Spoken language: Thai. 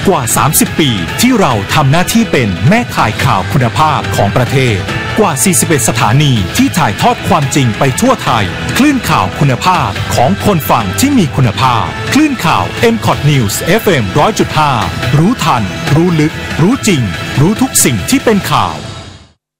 กว่า30 ปีที่เราทำหน้าที่เป็นแม่ข่ายข่าวคุณภาพของประเทศกว่า41สถานีที่ถ่ายทอดความจริงไปทั่วไทยคลื่นข่าวคุณภาพของคนฟังที่มีคุณภาพคลื่นข่าว MCOT News FM 100.5 รู้ทันรู้ลึกรู้จริงรู้ทุกสิ่งที่เป็นข่าว